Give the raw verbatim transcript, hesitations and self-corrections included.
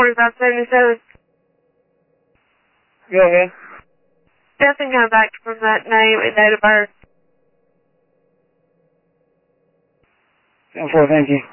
forty-five seventy-seven. Go ahead. Nothing come back from that name and date of birth. ten four, thank you.